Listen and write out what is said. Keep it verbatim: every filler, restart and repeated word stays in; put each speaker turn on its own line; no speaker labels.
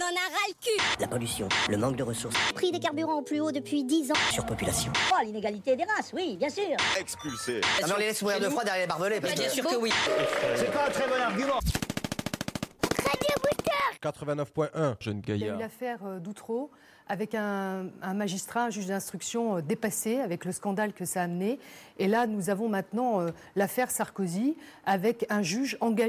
en a ras le cul.
La pollution, le manque de ressources,
Prix des carburants au plus haut depuis dix ans.
surpopulation.
Oh, l'inégalité des races, oui, bien sûr.
Expulsé.
Ah non, on les laisse mourir de froid derrière les barbelés. Parce
Bien
que...
sûr que oui.
C'est pas un très bon argument.
quatre-vingt-neuf point un, jeune
Il y a eu
gaillard.
l'affaire euh, d'Outreau avec un, un magistrat, un juge d'instruction euh, dépassé avec le scandale que ça a amené. Et là, nous avons maintenant euh, l'affaire Sarkozy avec un juge engagé.